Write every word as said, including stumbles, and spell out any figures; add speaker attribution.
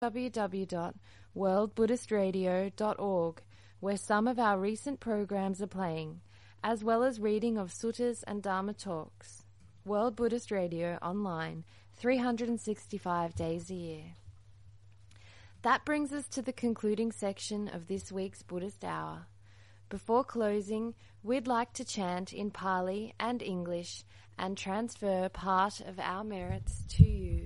Speaker 1: w w w dot world buddhist radio dot org, where some of our recent programs are playing, as well as reading of suttas and Dharma talks. World Buddhist Radio online, three hundred sixty-five days a year. That brings us to the concluding section of this week's Buddhist Hour. Before closing, we'd like to chant in Pali and English and transfer part of our merits to you.